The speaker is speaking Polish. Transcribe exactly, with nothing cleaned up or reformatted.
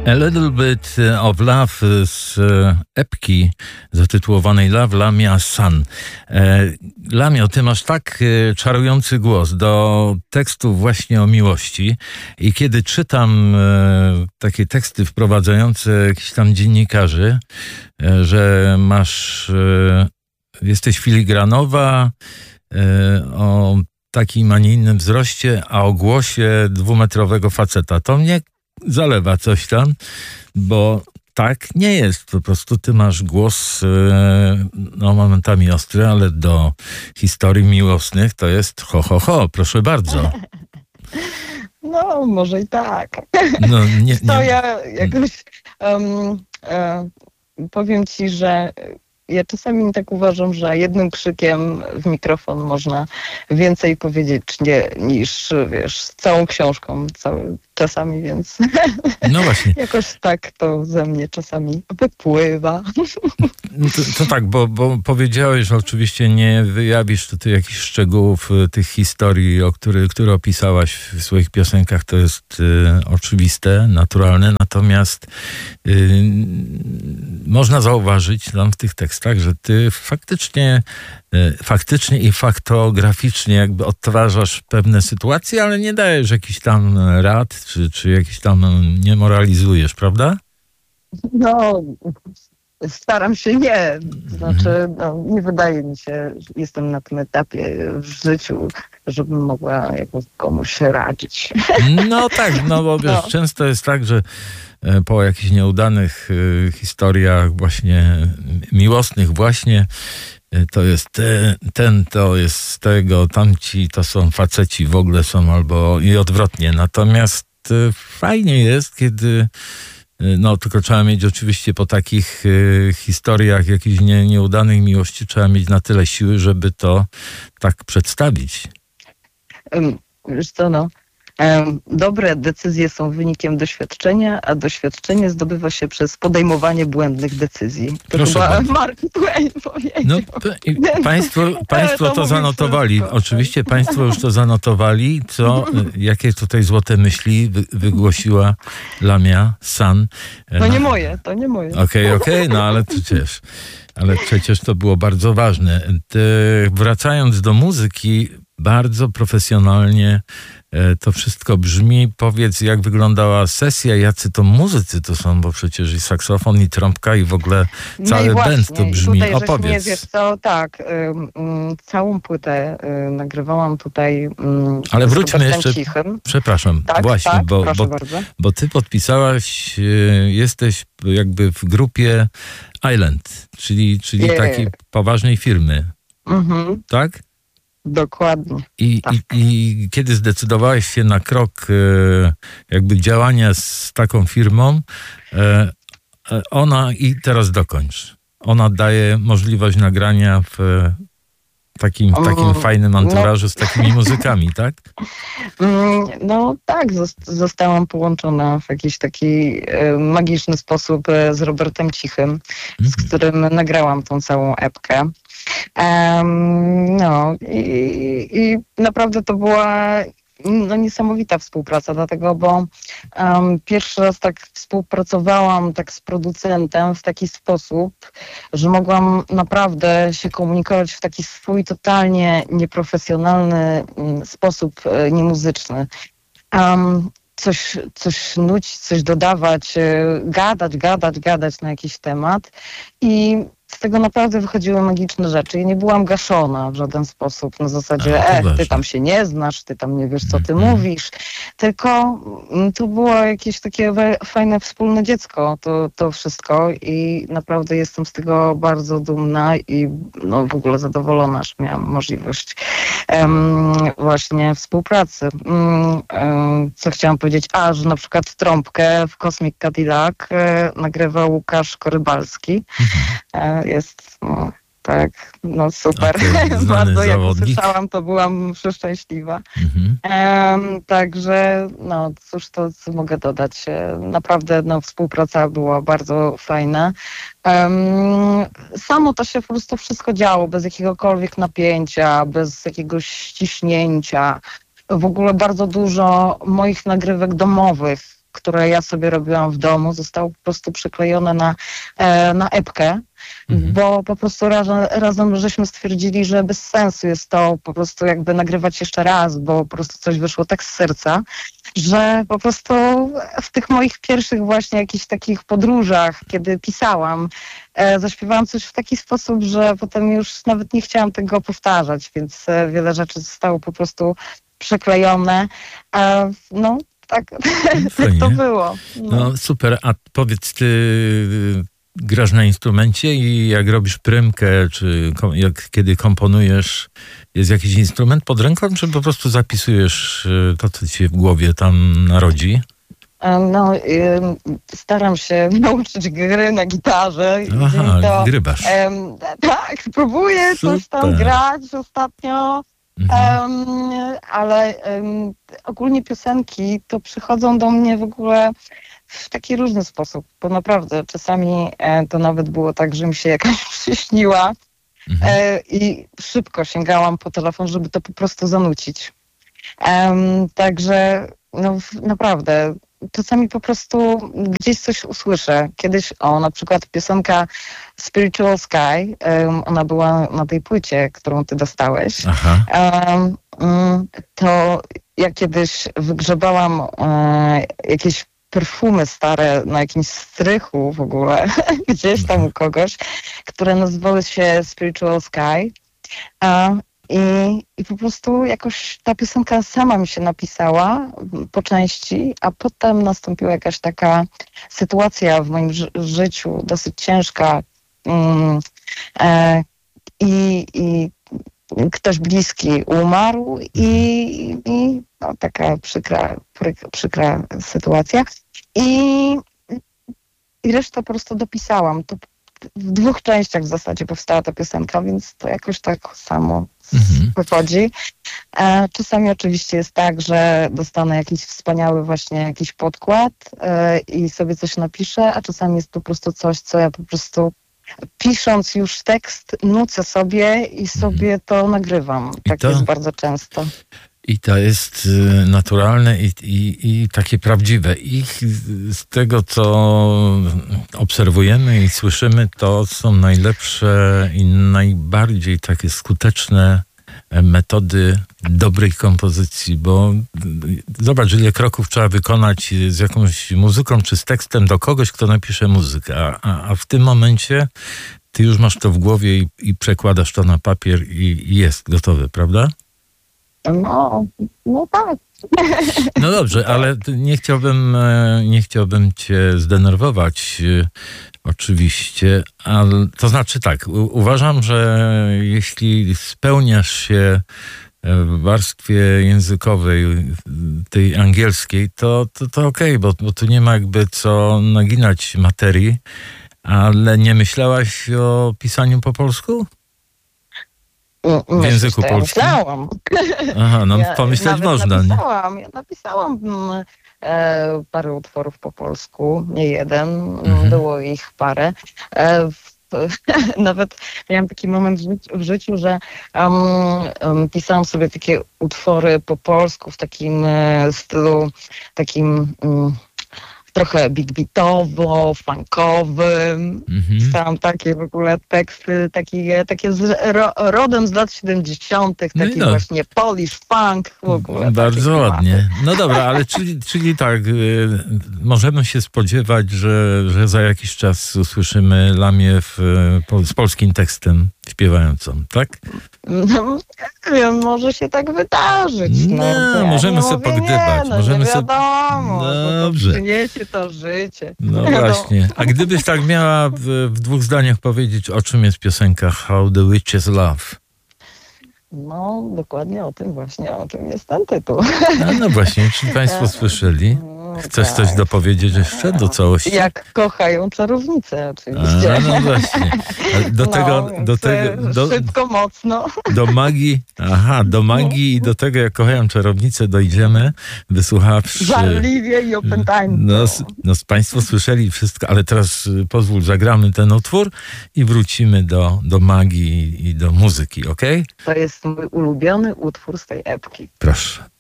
A Little Bit of Love z epki zatytułowanej Love Lamia San. Lamio, ty masz tak czarujący głos do tekstów właśnie o miłości i kiedy czytam takie teksty wprowadzające jakichś tam dziennikarzy, że masz, jesteś filigranowa, o takim, a nie innym wzroście, a o głosie dwumetrowego faceta, to mnie zalewa coś tam, bo tak nie jest. Po prostu ty masz głos no momentami ostry, ale do historii miłosnych to jest ho, ho, ho. Proszę bardzo. No, może i tak. No, nie, nie. To ja jakoś um, um, powiem ci, że ja czasami tak uważam, że jednym krzykiem w mikrofon można więcej powiedzieć nie, niż, wiesz, z całą książką cały, czasami, więc no właśnie. Jakoś tak to ze mnie czasami wypływa. To, to tak, bo, bo powiedziałeś, że oczywiście nie wyjawisz tutaj jakichś szczegółów tych historii, o który, które opisałaś w swoich piosenkach. To jest y, oczywiste, naturalne, natomiast y, można zauważyć tam w tych tekstach, że ty faktycznie, y, faktycznie i faktograficznie jakby odtwarzasz pewne sytuacje, ale nie dajesz jakichś tam rad, czy, czy jakiś tam nie moralizujesz, prawda? No, staram się nie. Znaczy, no, nie wydaje mi się, że jestem na tym etapie w życiu, żebym mogła jakoś komuś radzić. No tak, no bo wiesz, no. Często jest tak, że po jakichś nieudanych y, historiach właśnie miłosnych właśnie to jest te, ten, to jest z tego, tamci to są faceci w ogóle są albo i odwrotnie. Natomiast y, fajnie jest, kiedy no tylko trzeba mieć oczywiście po takich y, historiach jakichś nie, nieudanych miłości trzeba mieć na tyle siły, żeby to tak przedstawić. Um, wiesz co, no. Um, dobre decyzje są wynikiem doświadczenia, a doświadczenie zdobywa się przez podejmowanie błędnych decyzji. To Proszę chyba bardzo. Mark Twain powiedział. No, p- państwo państwo to, to zanotowali. Wszystko. Oczywiście państwo już to zanotowali. Co, jakie tutaj złote myśli wy, wygłosiła Lamia San. To nie moje, to nie moje. Okej, okay, okej, okay, no ale przecież, ale przecież to było bardzo ważne. Ty, wracając do muzyki, bardzo profesjonalnie to wszystko brzmi. Powiedz, jak wyglądała sesja, jacy to muzycy to są, bo przecież i saksofon, i trąbka, i w ogóle cały no band to brzmi. Tutaj, opowiedz. Nie, wiesz co, tak, y, y, całą płytę y, nagrywałam tutaj y, ale wróćmy jeszcze, Cichym. Przepraszam, tak, właśnie, tak, bo, bo, bo ty podpisałaś, y, jesteś jakby w grupie Island, czyli, czyli yeah. takiej poważnej firmy, mhm. tak? Dokładnie. I, tak. i, I kiedy zdecydowałeś się na krok e, jakby działania z taką firmą, e, ona i teraz dokończ. Ona daje możliwość nagrania w e, takim, w takim um, fajnym anturażu no. z takimi muzykami, tak? No tak, zostałam połączona w jakiś taki e, magiczny sposób e, z Robertem Cichym, mm. z którym nagrałam tą całą epkę. Um, no i, i naprawdę to była no, niesamowita współpraca, dlatego, bo um, pierwszy raz tak współpracowałam tak z producentem w taki sposób, że mogłam naprawdę się komunikować w taki swój totalnie nieprofesjonalny um, sposób e, niemuzyczny. Um, coś, coś nucić, coś dodawać, e, gadać, gadać, gadać na jakiś temat i z tego naprawdę wychodziły magiczne rzeczy. Ja nie byłam gaszona w żaden sposób. Na zasadzie, e, ty tam się nie znasz, ty tam nie wiesz, co ty mm. mówisz. Tylko to było jakieś takie fajne wspólne dziecko, to, to wszystko. I naprawdę jestem z tego bardzo dumna i no, w ogóle zadowolona, że miałam możliwość um, właśnie współpracy. Um, um, co chciałam powiedzieć? A, że na przykład trąbkę w Cosmic Cadillac e, nagrywał Łukasz Korybalski. Mm. Jest, no, tak, no super. Okay, bardzo jak usłyszałam, to byłam przeszczęśliwa. Mm-hmm. Um, także, no cóż to co mogę dodać. Naprawdę no, współpraca była bardzo fajna. Um, samo to się po prostu wszystko działo, bez jakiegokolwiek napięcia, bez jakiegoś ściśnięcia. W ogóle bardzo dużo moich nagrywek domowych, które ja sobie robiłam w domu, zostało po prostu przyklejone na, na epkę. Mhm. Bo po prostu razem, razem żeśmy stwierdzili, że bez sensu jest to po prostu jakby nagrywać jeszcze raz, bo po prostu coś wyszło tak z serca, że po prostu w tych moich pierwszych właśnie jakichś takich podróżach, kiedy pisałam, e, zaśpiewałam coś w taki sposób, że potem już nawet nie chciałam tego powtarzać, więc e, wiele rzeczy zostało po prostu przeklejone. E, no, tak, tak to było. No. no super, a powiedz, ty grasz na instrumencie i jak robisz prymkę, czy jak, kiedy komponujesz, jest jakiś instrument pod ręką, czy po prostu zapisujesz to, co ci się w głowie tam narodzi? No, staram się nauczyć gry na gitarze. Aha, to, grybasz. Um, tak, próbuję Super. Coś tam grać ostatnio, mhm. um, ale um, ogólnie piosenki to przychodzą do mnie w ogóle w taki różny sposób, bo naprawdę czasami e, to nawet było tak, że mi się jakaś przyśniła mhm. e, i szybko sięgałam po telefon, żeby to po prostu zanucić. Um, także no naprawdę, czasami po prostu gdzieś coś usłyszę. Kiedyś, o na przykład piosenka Spiritual Sky, um, ona była na tej płycie, którą ty dostałeś. Aha. Um, um, to ja kiedyś wygrzebałam um, jakieś perfumy stare na jakimś strychu w ogóle, gdzieś tam u kogoś, które nazywały się Spiritual Sky. A, i, I po prostu jakoś ta piosenka sama mi się napisała po części, a potem nastąpiła jakaś taka sytuacja w moim ży- życiu, dosyć ciężka. Mm, e, i, I ktoś bliski umarł i, i no, taka przykra, przykra sytuacja. I, I resztę po prostu dopisałam. To w dwóch częściach w zasadzie powstała ta piosenka, więc to jakoś tak samo mhm. wychodzi. E, czasami oczywiście jest tak, że dostanę jakiś wspaniały właśnie jakiś podkład e, i sobie coś napiszę, a czasami jest po prostu coś, co ja po prostu pisząc już tekst, nucę sobie i sobie to nagrywam. I tak to, jest bardzo często. I to jest naturalne i, i, i takie prawdziwe. I z tego, co obserwujemy i słyszymy, to są najlepsze i najbardziej takie skuteczne metody dobrej kompozycji, bo zobacz, ile kroków trzeba wykonać z jakąś muzyką czy z tekstem do kogoś, kto napisze muzykę, a, a w tym momencie ty już masz to w głowie i, i przekładasz to na papier i, i jest gotowe, prawda? No, no tak. No dobrze, ale nie chciałbym, nie chciałbym cię zdenerwować oczywiście, ale to znaczy tak, u, uważam, że jeśli spełniasz się w warstwie językowej, tej angielskiej, to, to, to okej, okay, bo, bo tu nie ma jakby co naginać materii, ale nie myślałaś o pisaniu po polsku? W języku ja polskim? Myślałam. Aha, no ja pomyśleć można. Napisałam, ja napisałam e, parę utworów po polsku, nie jeden, mhm. było ich parę. E, w, nawet miałam taki moment w życiu, w życiu że um, um, pisałam sobie takie utwory po polsku w takim e, stylu, takim um, trochę big beatowo, funkowym. Mhm. Pisałam takie w ogóle teksty, takie, takie z, ro, rodem z lat siedemdziesiątych, taki no właśnie Polish funk w ogóle. Bardzo ładnie. No dobra, ale czyli, czyli tak, y, możemy się spodziewać, że, że za jakiś czas usłyszymy Lamię w, po, z polskim tekstem śpiewającą, tak? No, nie wiem, może się tak wydarzyć. No, no możemy sobie pogdybać. Nie, no, możemy nie sobie... wiadomo, Dobrze. Przyniesie to życie. No właśnie. A gdybyś tak miała w, w dwóch zdaniach powiedzieć, o czym jest piosenka How the Witches Love? No, dokładnie o tym właśnie, o czym jest ten tytuł. No, no właśnie, czy państwo słyszeli? Chcesz coś dopowiedzieć jeszcze do całości? Jak kochają czarownice, oczywiście. A, no właśnie. Do no, tego, do tego, do, szybko, mocno. Do magii, aha, do magii i do tego, jak kochają czarownice, dojdziemy, wysłuchawszy. Żarliwie i opętańczo. No, no, państwo słyszeli wszystko, ale teraz pozwól, zagramy ten utwór i wrócimy do, do magii i do muzyki, okej? Okay? To jest mój ulubiony utwór z tej epki. Proszę.